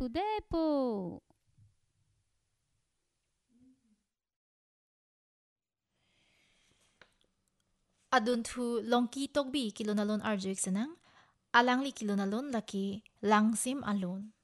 depo. Adun tu longki togbi kilonalon arjoik senang, alang li kilonalon laki langsim alon.